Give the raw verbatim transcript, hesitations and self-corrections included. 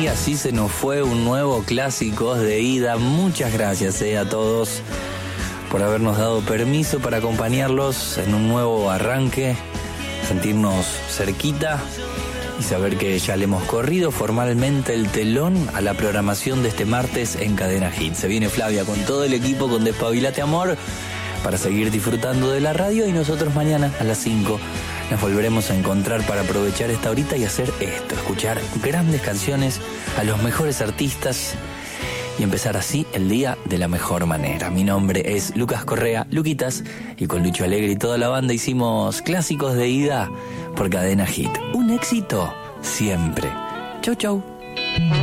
Y así se nos fue un nuevo Clásicos de Ida. Muchas gracias eh, a todos por habernos dado permiso para acompañarlos en un nuevo arranque, sentirnos cerquita y saber que ya le hemos corrido formalmente el telón a la programación de este martes en Cadena Hit. Se viene Flavia con todo el equipo con Despabilate Amor para seguir disfrutando de la radio, y nosotros mañana a las cinco nos volveremos a encontrar para aprovechar esta horita y hacer esto, escuchar grandes canciones a los mejores artistas y empezar así el día de la mejor manera. Mi nombre es Lucas Correa, Luquitas, y con Lucho Alegre y toda la banda hicimos Clásicos de Ida por Cadena Hit. Un éxito siempre. Chau, chau.